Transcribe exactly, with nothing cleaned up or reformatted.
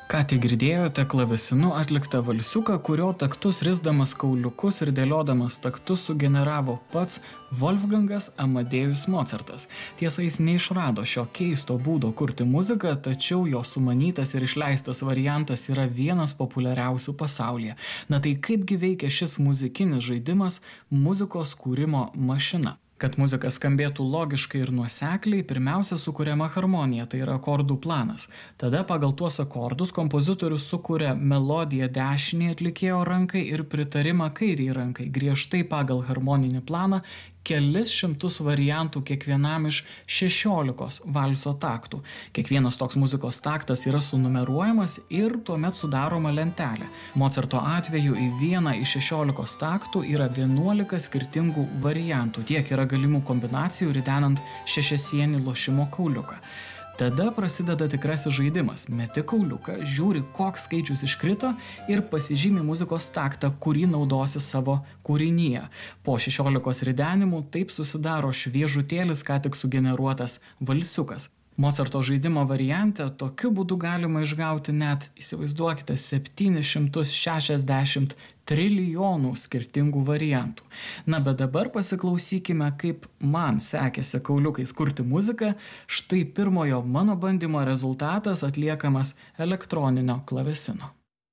Ką tik girdėjote klavesinu atliktą valsiuką, kurio taktus risdamas kauliukus ir dėliodamas taktus sugeneravo pats Wolfgangas Amadėjus Mocartas. Tiesa, jis neišrado šio keisto būdo kurti muziką, tačiau jo sumanytas ir išleistas variantas yra vienas populiariausių pasaulyje. Na tai kaipgi veikia šis muzikinis žaidimas muzikos kūrimo mašina? Kad muzika skambėtų logiškai ir nuosekliai, pirmiausia sukuriama harmonija, tai yra akordų planas. Tada pagal tuos akordus kompozitorius sukuria melodiją dešiniai atlikėjo rankai ir pritarimą kairiai rankai, griežtai pagal harmoninį planą, kelis šimtus variantų kiekvienam iš šešiolikos valso taktų. Kiekvienas toks muzikos taktas yra sunumeruojamas ir tuomet sudaroma lentelė. Mocarto atveju į vieną iš šešiolikos taktų yra vienuolika skirtingų variantų. Tiek yra galimų kombinacijų ridenant šešiasienį lošimo kauliuką. Tada prasideda tikrasis žaidimas. Meti kauliuką, žiūri, koks skaičius iškrito ir pasižymi muzikos taktą, kurį naudosi savo kūrinyje. Po šešiolikos ridenimų taip susidaro šviežutėlis, ką tik sugeneruotas valsiukas. Mocarto žaidimo variante tokiu būdu galima išgauti net, įsivaizduokite, septynis šimtus šešiasdešimt trilijonų skirtingų variantų. Na, bet dabar pasiklausykime, kaip man sekėsi kauliukais kurti muziką. Štai pirmojo mano bandymo rezultatas atliekamas elektroninio klavesino.